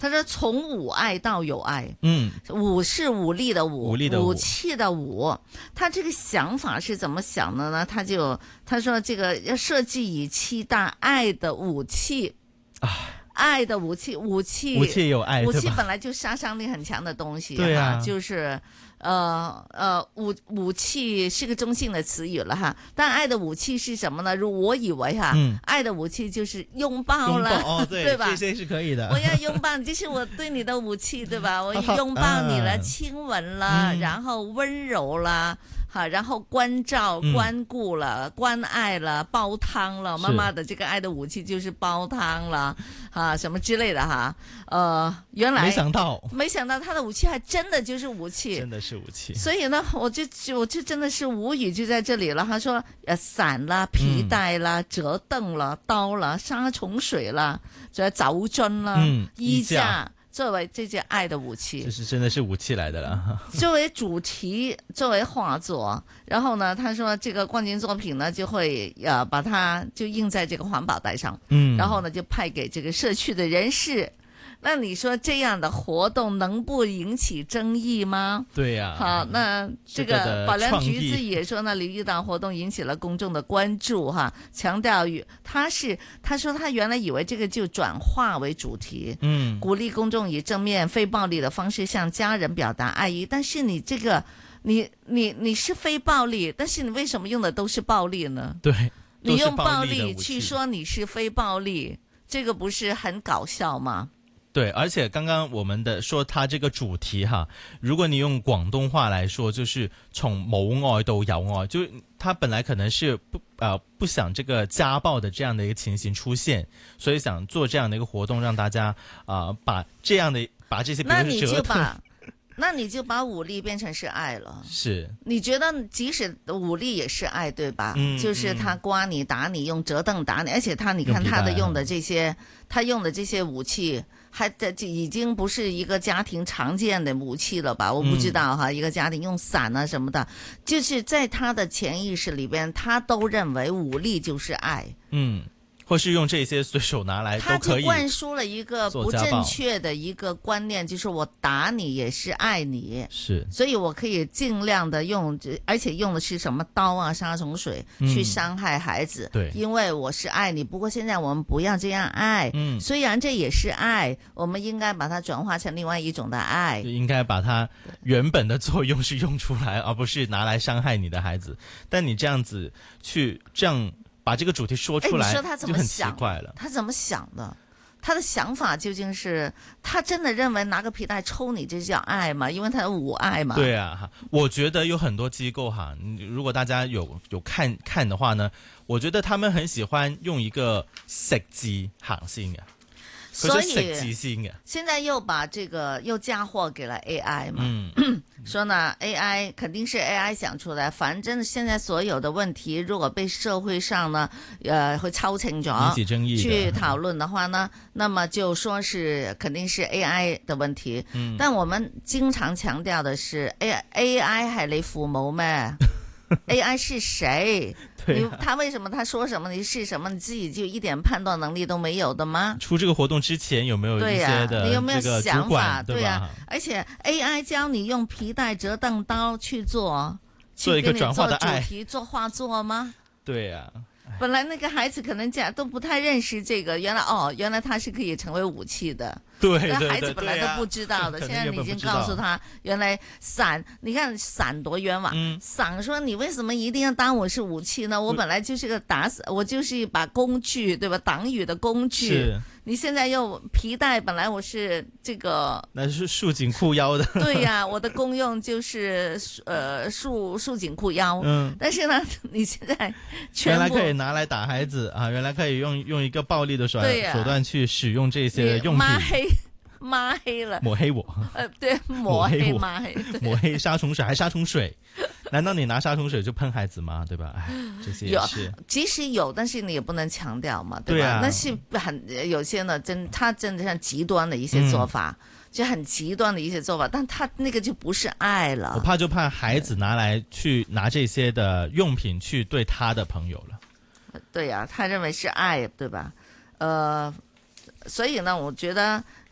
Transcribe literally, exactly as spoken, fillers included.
他说从无爱到有爱， 嗯， 武是武力的武， 武力的武武器的武。他这个想法是怎么想的呢？他就他说这个要设计以期待爱的武器啊。 爱的武器，武器， 武器有爱， 武器本来就杀伤力很强的东西， 对啊， 就是呃呃武武器是个中性的词语了哈。但爱的武器是什么呢？如我以为哈，嗯、爱的武器就是拥抱了， 拥抱哦，对， 对吧？ 这些是可以的。 我要拥抱你，这是我对你的武器，对吧？我拥抱你了，亲吻了，嗯、然后温柔了。好，然后关照、关顧了、嗯、關愛了、煲湯了，媽媽的這個愛的武器就是煲湯了，啊，什麼之類的哈。呃，原來沒想到， 沒想到他的武器還真的就是武器， 真的是武器。 所以呢，我就我就真的是無語就在這裡了。他說，呃，傘啦、皮帶啦、嗯、折凳啦、刀啦、殺蟲水啦、仲有酒樽啦、嗯、衣架。作為這些愛的武器， 這是真的是武器來的了。 作為主題，作為畫作，然後呢，他說這個冠軍作品呢就會呃把它就印在這個環保袋上，嗯，然後呢就派給這個社區的人士。那你說這樣的活動能不引起爭議嗎？ 對呀、啊。 好，那這個寶良橘子也說呢，劉一檔活動引起了公眾的關注哈，強調與他是他說他原來以為這個就轉化為主題，嗯，鼓勵公眾以正面非暴力的方式向家人表達愛意。但是你這個你你你是非暴力，但是你為什麼用的都是暴力呢？ 對， 你用暴力去說你是非暴力，這個不是很搞笑嗎？ 對，而且剛剛我們的說它這個主題哈，如果你用廣東話來說，就是從冇愛到有愛，就他本來可能是不呃不想這個家暴的這樣的一個情形出現，所以想做這樣的一個活動，讓大家啊、呃、把這樣的把這些， 那你就把那你就把武力變成是愛了， 是你覺得即使武力也是愛對吧？ 嗯， 就是他刮你打你，用折凳打你，而且他你看他的用的這些，他用的這些武器。還已經不是一個家庭常見的武器了吧？我不知道哈，嗯、一個家庭用傘啊什麼的，就是在他的潛意識裏邊，他都認為武力就是愛。嗯。 或是用這些隨手拿來都可以， 他就灌輸了一個不正確的一個觀念，就是我打你也是愛你， 是， 所以我可以盡量的用，而且用的是什麼刀啊、殺蟲水去傷害孩子， 對、嗯， 因為我是愛你。不過現在我們不要這樣愛，嗯，雖然這也是愛，我們應該把它轉化成另外一種的愛， 應該把它原本的作用是用出來，而不是拿來傷害你的孩子。但你這樣子去這樣。把這個主題說出來， 你說他怎麼想， 就很奇怪了。 他怎麼想的？他的想法究竟是他真的認為拿個皮帶抽你這叫愛嗎？因為他無愛嘛。 對啊，我覺得有很多機構哈，如果大家有有看看的話呢，我覺得他們很喜歡用一個食字行先嘅。 所以現在又把這個又嫁禍給了 A I 嘛，嗯、說呢 A I 肯定是 A I 想出來，反正現在所有的問題如果被社會上呢，呃會抽清咗引起爭議去討論的話呢，那麼就說是肯定是 A I 的問題。嗯、但我們經常強調的是 A A I 係你父母咩？A I 是誰？你他為什麼他說什麼你是什麼？你自己就一點判斷能力都沒有的嗎？ 出這個活動之前有沒有一些的這個主管， 你有沒有想法？ 對吧？ 對啊，而且 A I 教你用皮帶、折凳、刀去做， 做一個轉化的愛， 主題做畫作嗎？ 對呀、啊。 本來那個孩子可能家都不太認識這個，原來哦，原來它是可以成為武器的。 對，對， 但孩子本來都不知道的， 對對對現在你已經告訴他，原來傘，你看傘多冤枉。嗯、傘說你為什麼一定要當我是武器呢？我本來就是個打死，我就是一把工具，對吧？擋雨的工具。是。你現在用皮帶，本來我是這個， 那是束緊褲腰的。 對呀、啊，我的功用就是呃束束緊褲腰。嗯。但是呢，你現在全部原來可以拿來打孩子啊！原來可以用用一個暴力的手、啊、手段去使用這些用品。 抹黑，抹黑了。 抹黑我。 呃，對，抹黑，抹黑， 抹黑殺蟲水，還殺蟲水。難道你拿殺蟲水就噴孩子嗎？對吧？哎，這些也是。 有，即使有，但是你也不能強調嘛，對吧？ 對啊、 那是很有些呢，真他真的像極端的一些做法，嗯、就很極端的一些做法，但他那個就不是愛了。 我怕就怕孩子拿來去拿這些的用品去對他的朋友了。 對呀、啊，他認為是愛，對吧？呃，所以呢，我覺得。